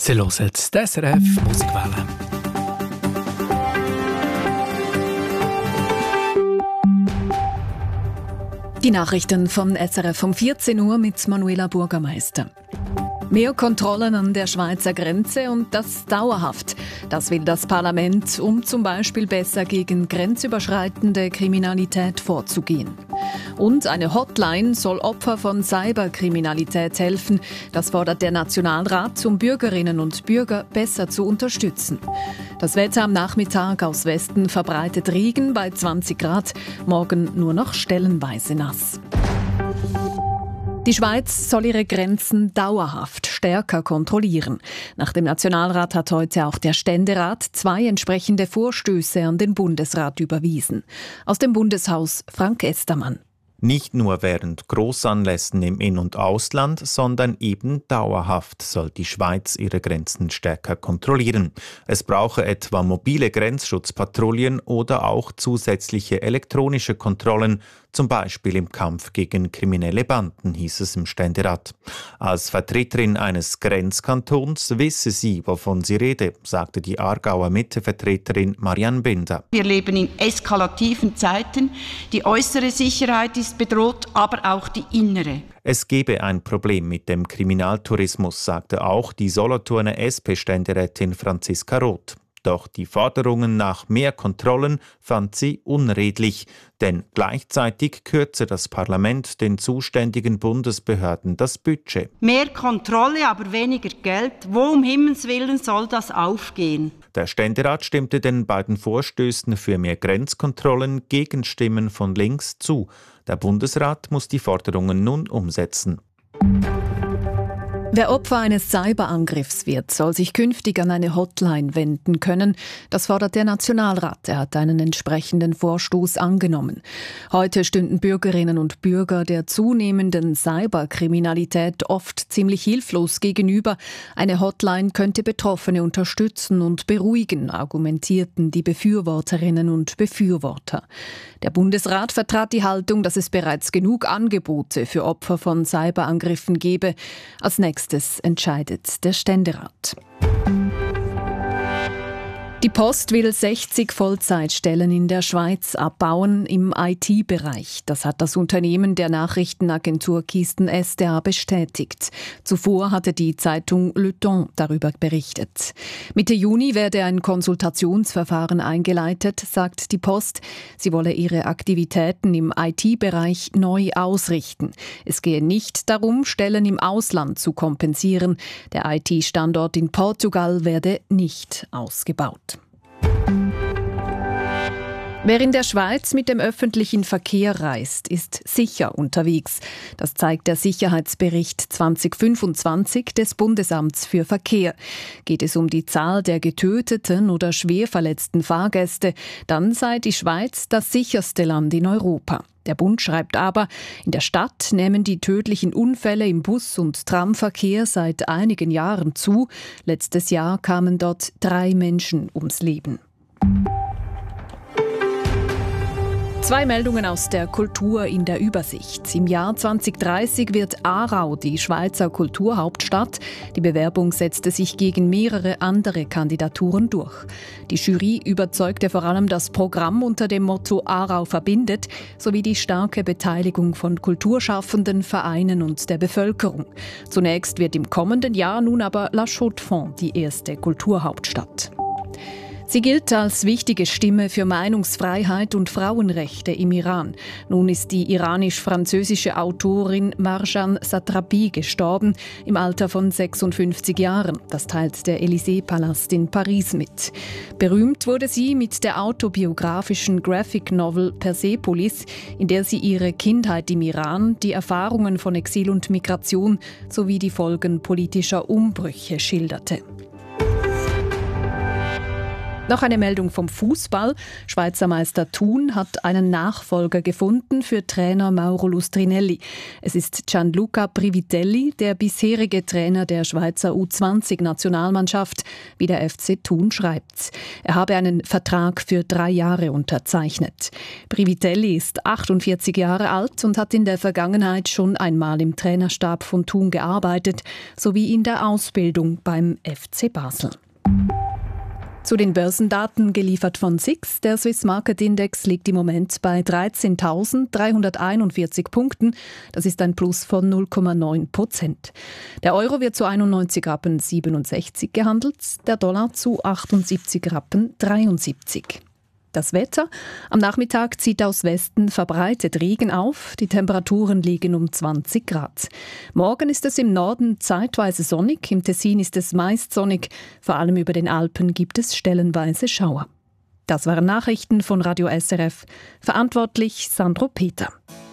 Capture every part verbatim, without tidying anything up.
Sie hören die S R F Musikwelle. Die Nachrichten von S R F um vierzehn Uhr mit Manuela Bürgermeister. Mehr Kontrollen an der Schweizer Grenze und das dauerhaft. Das will das Parlament, um zum Beispiel besser gegen grenzüberschreitende Kriminalität vorzugehen. Und eine Hotline soll Opfer von Cyberkriminalität helfen. Das fordert der Nationalrat, um Bürgerinnen und Bürger besser zu unterstützen. Das Wetter am Nachmittag aus Westen verbreitet Regen bei zwanzig Grad, morgen nur noch stellenweise nass. Die Schweiz soll ihre Grenzen dauerhaft stärker kontrollieren. Nach dem Nationalrat hat heute auch der Ständerat zwei entsprechende Vorstöße an den Bundesrat überwiesen. Aus dem Bundeshaus Frank Estermann. Nicht nur während Großanlässen im In- und Ausland, sondern eben dauerhaft soll die Schweiz ihre Grenzen stärker kontrollieren. Es brauche etwa mobile Grenzschutzpatrouillen oder auch zusätzliche elektronische Kontrollen, zum Beispiel im Kampf gegen kriminelle Banden, hieß es im Ständerat. Als Vertreterin eines Grenzkantons wisse sie, wovon sie rede, sagte die Aargauer Mitte-Vertreterin Marianne Binder. Wir leben in eskalativen Zeiten. Die äußere Sicherheit ist bedroht, aber auch die innere. Es gebe ein Problem mit dem Kriminaltourismus, sagte auch die Solothurner S P-Ständerätin Franziska Roth. Doch die Forderungen nach mehr Kontrollen fand sie unredlich, denn gleichzeitig kürze das Parlament den zuständigen Bundesbehörden das Budget. Mehr Kontrolle, aber weniger Geld. Wo um Himmels Willen soll das aufgehen? Der Ständerat stimmte den beiden Vorstößen für mehr Grenzkontrollen gegen Stimmen von links zu. Der Bundesrat muss die Forderungen nun umsetzen. Wer Opfer eines Cyberangriffs wird, soll sich künftig an eine Hotline wenden können. Das fordert der Nationalrat. Er hat einen entsprechenden Vorstoß angenommen. Heute stünden Bürgerinnen und Bürger der zunehmenden Cyberkriminalität oft ziemlich hilflos gegenüber. Eine Hotline könnte Betroffene unterstützen und beruhigen, argumentierten die Befürworterinnen und Befürworter. Der Bundesrat vertrat die Haltung, dass es bereits genug Angebote für Opfer von Cyberangriffen gebe. Als nächstes entscheidet der Ständerat. Die Post will sechzig Vollzeitstellen in der Schweiz abbauen im I T-Bereich. Das hat das Unternehmen der Nachrichtenagentur Kisten S D A bestätigt. Zuvor hatte die Zeitung Le Temps darüber berichtet. Mitte Juni werde ein Konsultationsverfahren eingeleitet, sagt die Post. Sie wolle ihre Aktivitäten im I T-Bereich neu ausrichten. Es gehe nicht darum, Stellen im Ausland zu kompensieren. Der I T-Standort in Portugal werde nicht ausgebaut. Wer in der Schweiz mit dem öffentlichen Verkehr reist, ist sicher unterwegs. Das zeigt der Sicherheitsbericht zwanzig fünfundzwanzig des Bundesamts für Verkehr. Geht es um die Zahl der getöteten oder schwer verletzten Fahrgäste, dann sei die Schweiz das sicherste Land in Europa. Der Bund schreibt aber, in der Stadt nehmen die tödlichen Unfälle im Bus- und Tramverkehr seit einigen Jahren zu. Letztes Jahr kamen dort drei Menschen ums Leben. Zwei Meldungen aus der Kultur in der Übersicht. Im Jahr zwanzig dreißig wird Aarau die Schweizer Kulturhauptstadt. Die Bewerbung setzte sich gegen mehrere andere Kandidaturen durch. Die Jury überzeugte vor allem das Programm unter dem Motto Aarau verbindet, sowie die starke Beteiligung von Kulturschaffenden, Vereinen und der Bevölkerung. Zunächst wird im kommenden Jahr nun aber La Chaux-de-Fonds die erste Kulturhauptstadt. Sie gilt als wichtige Stimme für Meinungsfreiheit und Frauenrechte im Iran. Nun ist die iranisch-französische Autorin Marjan Satrapi gestorben, im Alter von sechsundfünfzig Jahren. Das teilt der Élysée-Palast in Paris mit. Berühmt wurde sie mit der autobiografischen Graphic Novel Persepolis, in der sie ihre Kindheit im Iran, die Erfahrungen von Exil und Migration sowie die Folgen politischer Umbrüche schilderte. Noch eine Meldung vom Fußball. Schweizer Meister Thun hat einen Nachfolger gefunden für Trainer Mauro Lustrinelli. Es ist Gianluca Privitelli, der bisherige Trainer der Schweizer U zwanzig Nationalmannschaft, wie der F C Thun schreibt. Er habe einen Vertrag für drei Jahre unterzeichnet. Privitelli ist achtundvierzig Jahre alt und hat in der Vergangenheit schon einmal im Trainerstab von Thun gearbeitet, sowie in der Ausbildung beim F C Basel. Zu den Börsendaten geliefert von S I X. Der Swiss Market Index liegt im Moment bei dreizehntausenddreihunderteinundvierzig Punkten. Das ist ein Plus von null Komma neun Prozent. Der Euro wird zu einundneunzig Rappen siebenundsechzig gehandelt, der Dollar zu achtundsiebzig Rappen dreiundsiebzig. Das Wetter. Am Nachmittag zieht aus Westen verbreitet Regen auf. Die Temperaturen liegen um zwanzig Grad. Morgen ist es im Norden zeitweise sonnig. Im Tessin ist es meist sonnig. Vor allem über den Alpen gibt es stellenweise Schauer. Das waren Nachrichten von Radio S R F. Verantwortlich Sandro Peter.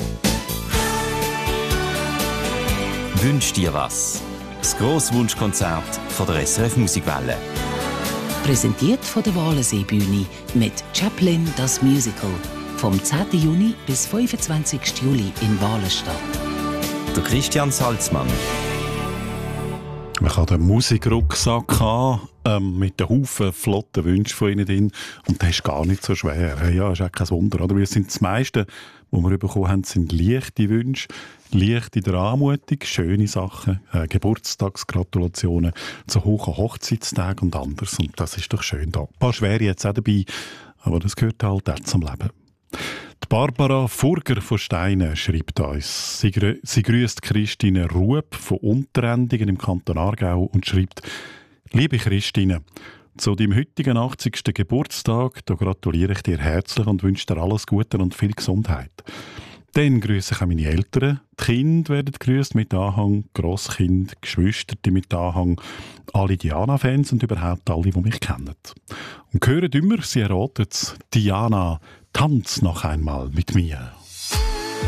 Wünsch dir was? Das grosse Wunschkonzert von der S R F Musikwelle. Präsentiert von der Walensee-Bühne mit Chaplin das Musical. Vom zehnten Juni bis fünfundzwanzigsten Juli in Walenstadt. Der Christian Salzmann. Man kann den Musikrucksack haben, ähm, mit einem Haufen flotten Wünschen von ihnen drin. Und das ist gar nicht so schwer. Ja, ist auch kein Wunder. Oder? Es sind das meiste, die wir bekommen haben, sind leichte Wünsche. Leicht in der Anmutung, schöne Sachen, äh, Geburtstagsgratulationen zu hohen Hochzeitstagen und anders. Und das ist doch schön da. Ein paar schwere jetzt auch dabei, aber das gehört halt auch zum Leben. Die Barbara Furger von Steinen schreibt uns. Sie, grü- sie grüßt Christine Rueb von Unterendingen im Kanton Aargau und schreibt: Liebe Christine, zu deinem heutigen achtzigsten Geburtstag, da gratuliere ich dir herzlich und wünsche dir alles Gute und viel Gesundheit. Dann grüße ich auch meine Eltern. Die Kinder werden grüßt mit Anhang, Grosskind, Geschwister mit Anhang, alle Diana-Fans und überhaupt alle, die mich kennen. Und hören immer, sie erraten es, Diana, tanz noch einmal mit mir.